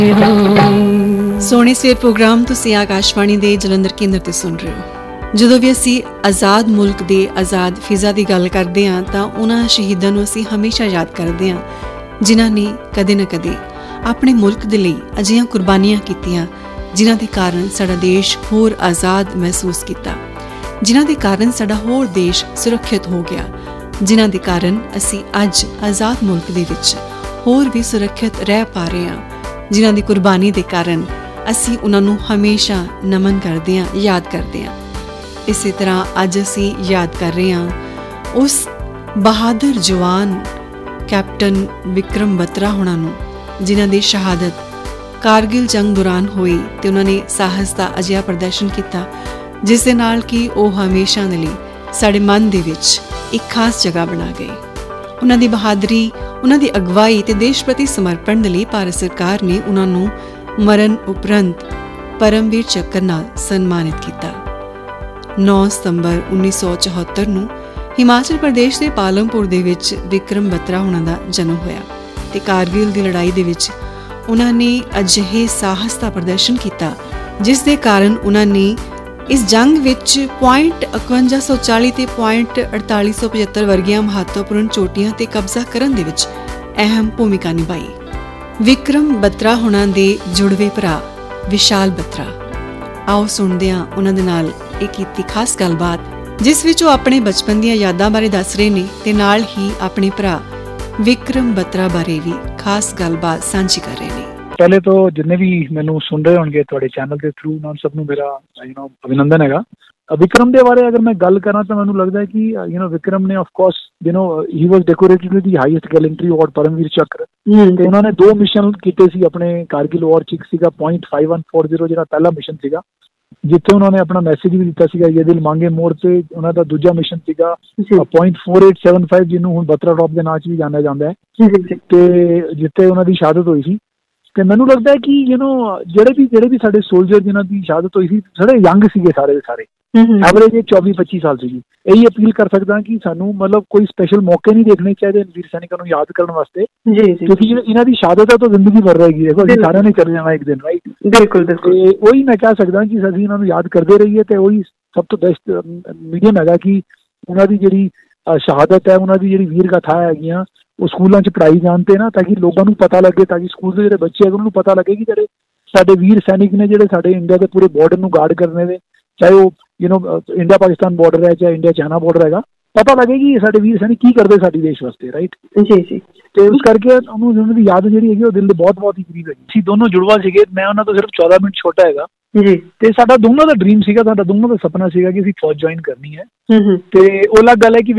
ਸੋਹਣੇ ਸਵੇਰ ਪ੍ਰੋਗਰਾਮ ਤੁਸੀਂ ਆਕਾਸ਼ਵਾਣੀ ਦੇ ਜਲੰਧਰ ਕੇਂਦਰ ਤੇ ਸੁਣ ਰਹੇ ਹੋ। ਜਦੋਂ ਵੀ ਅਸੀਂ ਆਜ਼ਾਦ ਮੁਲਕ ਦੇ ਆਜ਼ਾਦ ਫਿਜ਼ਾ ਦੀ ਗੱਲ ਕਰਦੇ ਹਾਂ ਤਾਂ ਉਹਨਾਂ ਸ਼ਹੀਦਾਂ ਨੂੰ ਅਸੀਂ ਹਮੇਸ਼ਾ ਯਾਦ ਕਰਦੇ ਹਾਂ ਜਿਨ੍ਹਾਂ ਨੇ ਕਦੇ ਨਾ ਕਦੇ ਆਪਣੇ ਮੁਲਕ ਦੇ ਲਈ ਅਜਿਹੀਆਂ ਕੁਰਬਾਨੀਆਂ ਕੀਤੀਆਂ ਜਿਨ੍ਹਾਂ ਦੇ ਕਾਰਨ ਸਾਡਾ ਦੇਸ਼ ਹੋਰ ਆਜ਼ਾਦ ਮਹਿਸੂਸ ਕੀਤਾ, ਜਿਨ੍ਹਾਂ ਦੇ ਕਾਰਨ ਸਾਡਾ ਹੋਰ ਦੇਸ਼ ਸੁਰੱਖਿਅਤ ਹੋ ਗਿਆ, ਜਿਨ੍ਹਾਂ ਦੇ ਕਾਰਨ ਅਸੀਂ ਅੱਜ ਆਜ਼ਾਦ ਮੁਲਕ ਦੇ ਵਿੱਚ ਹੋਰ ਵੀ ਸੁਰੱਖਿਅਤ ਰਹਿ ਪਾ ਰਹੇ ਹਾਂ, ਜਿਨ੍ਹਾਂ ਦੀ ਕੁਰਬਾਨੀ ਦੇ ਕਾਰਨ ਅਸੀਂ ਉਹਨਾਂ ਨੂੰ ਹਮੇਸ਼ਾ ਨਮਨ ਕਰਦੇ ਹਾਂ, ਯਾਦ ਕਰਦੇ ਹਾਂ। ਇਸੇ ਤਰ੍ਹਾਂ ਅੱਜ ਅਸੀਂ ਯਾਦ ਕਰ ਰਹੇ ਹਾਂ ਉਸ ਬਹਾਦਰ ਜਵਾਨ ਕੈਪਟਨ ਵਿਕਰਮ ਬਤਰਾ ਹੋਣਾ ਨੂੰ ਜਿਨ੍ਹਾਂ ਦੀ ਸ਼ਹਾਦਤ ਕਾਰਗਿਲ ਜੰਗ ਦੌਰਾਨ ਹੋਈ ਤੇ ਉਹਨਾਂ ਨੇ ਸਾਹਸ ਦਾ ਅਜਿਹਾ ਪ੍ਰਦਰਸ਼ਨ ਕੀਤਾ ਜਿਸ ਦੇ ਨਾਲ ਕਿ ਉਹ ਹਮੇਸ਼ਾ ਦੇ ਲਈ ਸਾਡੇ ਮਨ ਦੇ ਵਿੱਚ ਇੱਕ ਖਾਸ ਜਗ੍ਹਾ ਬਣਾ ਗਏ। ਉਹਨਾਂ ਦੀ ਬਹਾਦਰੀ, ਉਹਨਾਂ ਦੀ ਅਗਵਾਈ ਤੇ ਦੇਸ਼ ਪ੍ਰਤੀ ਸਮਰਪਣ ਦੇ ਲਈ ਭਾਰਤ ਸਰਕਾਰ ਨੇ ਉਹਨਾਂ ਨੂੰ ਮਰਨ ਉਪਰੰਤ ਪਰਮਵੀਰ ਚੱਕਰ ਨਾਲ ਸਨਮਾਨਿਤ ਕੀਤਾ। 9 ਸਤੰਬਰ 1974 ਨੂੰ ਹਿਮਾਚਲ ਪ੍ਰਦੇਸ਼ ਦੇ ਪਾਲਮਪੁਰ ਦੇ ਵਿੱਚ ਵਿਕਰਮ ਬਤਰਾ ਹੋਣਾ ਦਾ ਜਨਮ ਹੋਇਆ ਤੇ ਕਾਰਗਿਲ ਦੀ ਲੜਾਈ ਦੇ ਵਿੱਚ ਉਹਨਾਂ ਨੇ ਅਜਿਹੇ ਸਾਹਸ ਦਾ ਪ੍ਰਦਰਸ਼ਨ ਕੀਤਾ ਜਿਸ ਦੇ ਕਾਰਨ ਉਹਨਾਂ ਨੇ ਇਸ ਜੰਗ ਵਿੱਚ .5140 ਤੇ .4875 ਵਰਗੀਆਂ ਮਹੱਤਵਪੂਰਨ ਚੋਟੀਆਂ ਤੇ ਕਬਜ਼ਾ ਕਰਨ ਦੇ ਵਿੱਚ ਅਹਿਮ ਭੂਮਿਕਾ ਨਿਭਾਈ। ਵਿਕਰਮ ਬਤਰਾ ਹੋਣਾ ਦੇ ਜੁੜਵੇਂ ਭਰਾ ਵਿਸ਼ਾਲ ਬਤਰਾ, ਆਓ ਸੁਣਦੇ ਹਾਂ ਉਹਨਾਂ ਦੇ ਨਾਲ ਇਹ ਕੀਤੀ ਖਾਸ ਗੱਲਬਾਤ ਜਿਸ ਵਿੱਚ ਉਹ ਆਪਣੇ ਬਚਪਨ ਦੀਆਂ ਯਾਦਾਂ ਬਾਰੇ ਦੱਸ ਰਹੇ ਨੇ ਤੇ ਨਾਲ ਹੀ ਆਪਣੇ ਭਰਾ ਵਿਕਰਮ ਬਤਰਾ ਬਾਰੇ ਵੀ ਖਾਸ ਗੱਲਬਾਤ ਸਾਂਝੀ ਕਰ ਰਹੇ ਨੇ। ਪਹਿਲੇ ਤੋਂ ਜਿੰਨੇ ਵੀ ਮੈਨੂੰ ਸੁਣ ਰਹੇ ਹੋਣਗੇ ਤੁਹਾਡੇ ਚੈਨਲ ਦੇ ਥਰੂ ਉਹਨਾਂ ਸਭ ਨੂੰ ਮੇਰਾ ਅਭਿਨੰਦਨ ਹੈਗਾ। ਵਿਕਰਮ ਦੇ ਬਾਰੇ ਅਗਰ ਮੈਂ ਗੱਲ ਕਰਾਂ ਤਾਂ ਮੈਨੂੰ ਲੱਗਦਾ ਹੈ ਕਿ ਵਿਕਰਮ ਨੇ of course he was decorated with the highest ਗੈਲੈਂਟਰੀ award Paramvir ਚੱਕਰ ਤੇ ਉਹਨਾਂ ਨੇ 2 ਮਿਸ਼ਨ ਕੀਤੇ ਸੀ ਆਪਣੇ ਕਾਰਗਿਲ ਵਾਰ ਚ। ਇੱਕ ਸੀਗਾ .5140 ਜਿਹੜਾ ਪਹਿਲਾ ਮਿਸ਼ਨ ਸੀਗਾ ਜਿੱਥੇ ਉਹਨਾਂ ਨੇ ਆਪਣਾ ਮੈਸੇਜ ਵੀ ਦਿੱਤਾ ਸੀਗਾ ਇਹ ਦਿਲ ਮੰਗੇ ਮੋੜ ਤੇ। ਉਹਨਾਂ ਦਾ ਦੂਜਾ ਮਿਸ਼ਨ ਸੀਗਾ .4875 ਜਿਹਨੂੰ ਹੁਣ ਬਤਰਾ ਟਾਪ ਦੇ ਨਾਂ ਚ ਵੀ ਜਾਣਿਆ ਜਾਂਦਾ ਹੈ ਤੇ ਜਿੱਥੇ ਉਹਨਾਂ ਦੀ ਸ਼ਹਾਦਤ ਹੋਈ ਸੀ। ਤੇ ਮੈਨੂੰ ਲੱਗਦਾ ਹੈ ਕਿ ਜਿਹੜੇ ਵੀ ਸਾਡੇ ਸੋਲਜਰ ਜਿਨ੍ਹਾਂ ਦੀ ਸ਼ਹਾਦਤ ਹੋਈ ਸੀ ਸਾਰੇ ਯੰਗ ਸੀਗੇ, ਸਾਰੇ ਦੇ ਸਾਰੇ ਐਵਰੇਜ 24-25 ਸਾਲ ਸੀਗੀ। ਇਹੀ ਅਪੀਲ ਕਰ ਸਕਦਾ ਕਿ ਸਾਨੂੰ ਮਤਲਬ ਕੋਈ ਸਪੈਸ਼ਲ ਮੌਕੇ ਨਹੀਂ ਦੇਖਣੇ ਚਾਹੀਦੇ ਵੀਰ ਸੈਨਿਕਾਂ ਨੂੰ ਯਾਦ ਕਰਨ ਵਾਸਤੇ ਕਿਉਂਕਿ ਇਹਨਾਂ ਦੀ ਸ਼ਹਾਦਤ ਹੈ ਤਾਂ ਜ਼ਿੰਦਗੀ ਭਰ ਰਹੇਗੀ। ਦੇਖੋ ਅਸੀਂ ਸਾਰਿਆਂ ਨੇ ਚਲੇ ਜਾਣਾ ਇੱਕ ਦਿਨ, ਰਾਈਟ? ਬਿਲਕੁਲ ਬਿਲਕੁਲ। ਤੇ ਉਹੀ ਮੈਂ ਕਹਿ ਸਕਦਾ ਕਿ ਅਸੀਂ ਇਹਨਾਂ ਨੂੰ ਯਾਦ ਕਰਦੇ ਰਹੀਏ ਤੇ ਉਹੀ ਸਭ ਤੋਂ ਬੈਸਟ ਮੀਡੀਅਮ ਹੈਗਾ ਕਿ ਉਹਨਾਂ ਦੀ ਜਿਹੜੀ ਸ਼ਹਾਦਤ ਹੈ, ਉਹਨਾਂ ਦੀ ਜਿਹੜੀ ਵੀਰ ਗਾਥਾ ਹੈਗੀਆਂ ਉਹ ਸਕੂਲਾਂ 'ਚ ਪੜ੍ਹਾਈ ਜਾਣ ਤੇ ਨਾ ਤਾਂ ਕਿ ਲੋਕਾਂ ਨੂੰ ਪਤਾ ਲੱਗੇ, ਤਾਂ ਕਿ ਸਕੂਲ ਦੇ ਜਿਹੜੇ ਬੱਚੇ ਹੈਗੇ ਉਹਨਾਂ ਨੂੰ ਪਤਾ ਲੱਗੇ ਕਿ ਜਿਹੜੇ ਸਾਡੇ ਵੀਰ ਸੈਨਿਕ ਨੇ ਜਿਹੜੇ ਸਾਡੇ ਇੰਡੀਆ ਦੇ ਪੂਰੇ ਬਾਰਡਰ ਨੂੰ ਗਾਰਡ ਕਰਨੇ ਦੇ, ਚਾਹੇ ਉਹ ਇੰਡੀਆ ਪਾਕਿਸਤਾਨ ਬਾਰਡਰ ਹੈ ਚਾਹੇ ਇੰਡੀਆ ਚਾਈਨਾ ਬਾਰਡਰ ਹੈਗਾ, ਪਤਾ ਲੱਗੇ ਕਿ ਸਾਡੇ ਵੀਰ ਸੈਨਿਕ ਕੀ ਕਰਦੇ ਸਾਡੇ ਦੇਸ਼ ਵਾਸਤੇ, ਰਾਈਟ? ਜੀ ਜੀ। ਤੇ ਉਸ ਕਰਕੇ ਉਹਨੂੰ ਉਹਨਾਂ ਦੀ ਯਾਦ ਜਿਹੜੀ ਹੈਗੀ ਉਹ ਦਿਲ ਦੇ ਬਹੁਤ ਹੀ ਕਰੀਬ ਹੈਗੀ। ਅਸੀਂ ਦੋਨੋਂ ਜੁੜਵਾ ਸੀਗੇ, ਮੈਂ ਉਹਨਾਂ ਤੋਂ ਸਿਰਫ 14 ਮਿੰਟ ਛੋਟਾ ਹੈਗਾ ਜੀ ਤੇ ਸਾਡਾ ਦੋਨੋਂ ਦਾ ਡ੍ਰੀਮ ਸੀਗਾ, ਸਾਡਾ ਦੋਨੋਂ ਦਾ ਸੁਪਨਾ ਸੀਗਾ ਕਿ ਅਸੀਂ ਫੌਜ ਜੁਆਇਨ ਕਰਨੀ ਹੈ। ਤੇ ਉਹ ਅਲੱਗ ਗੱਲ ਹੈ ਕਿ